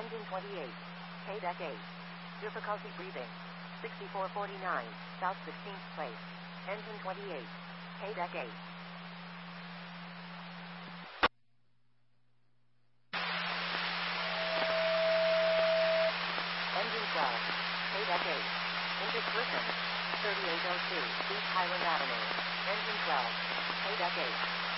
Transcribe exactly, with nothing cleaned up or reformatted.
Engine twenty-eight. K deck eight. Difficulty breathing. sixty-four forty-nine. South sixteenth place. Engine twenty-eight. K deck eight. Engine twelve. K deck eight. Into Griffin. thirty-eight oh two. East Highland Avenue. Engine twelve. K deck eight.